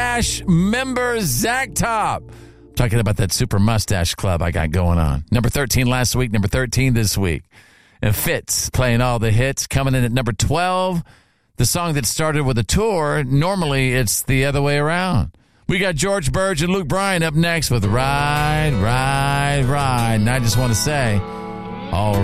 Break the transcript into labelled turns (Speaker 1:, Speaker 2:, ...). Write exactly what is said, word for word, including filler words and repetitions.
Speaker 1: Mustache member Zach Top. Talking about that super mustache club I got going on. Number thirteen last week, number thirteen this week. And Fitz playing all the hits. Coming in at number twelve, the song that started with a tour. Normally, it's the other way around. We got George Burge and Luke Bryan up next with Ride, Ride, Ride. And I just want to say, all